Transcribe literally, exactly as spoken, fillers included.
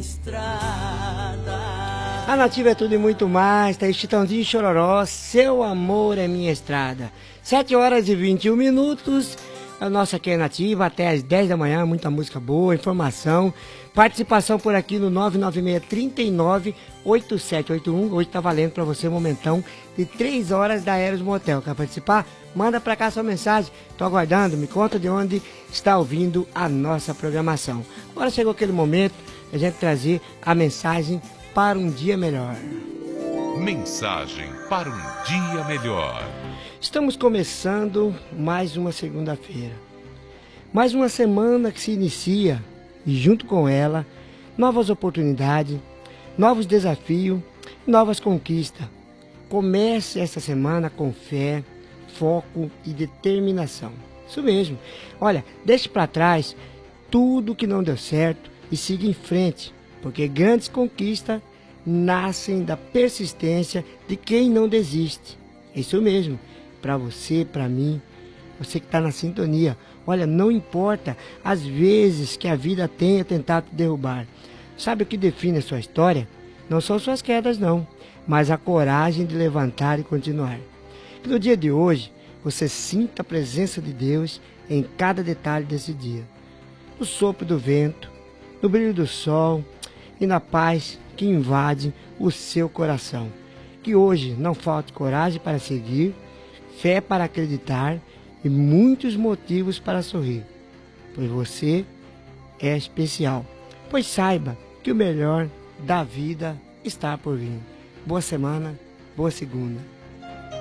estrada. A Nativa é tudo e muito mais, tá aí Chitãozinho e Chororó, Seu Amor é Minha Estrada. sete horas e vinte e um minutos, a nossa aqui é Nativa, até às dez da manhã, muita música boa, informação, participação por aqui no nove nove seis, três nove, oito sete oito um, hoje tá valendo pra você um momentão de três horas da Eros Motel. Quer participar? Manda pra cá sua mensagem, tô aguardando, me conta de onde está ouvindo a nossa programação. Agora chegou aquele momento a gente trazer a mensagem para um dia melhor. Mensagem para um dia melhor. Estamos começando mais uma segunda-feira. Mais uma semana que se inicia e junto com ela, novas oportunidades, novos desafios, novas conquistas. Comece essa semana com fé, foco e determinação. Isso mesmo. Olha, deixe para trás tudo que não deu certo e siga em frente, porque grandes conquistas nascem da persistência de quem não desiste. É isso mesmo, para você, para mim, você que está na sintonia. Olha, não importa as vezes que a vida tenha tentado te derrubar. Sabe o que define a sua história? Não são suas quedas não, mas a coragem de levantar e continuar. Que no dia de hoje, você sinta a presença de Deus em cada detalhe desse dia. No sopro do vento, no brilho do sol e na paz que invade o seu coração. Que hoje não falte coragem para seguir, fé para acreditar e muitos motivos para sorrir. Pois você é especial. Pois saiba que o melhor da vida está por vir. Boa semana, boa segunda.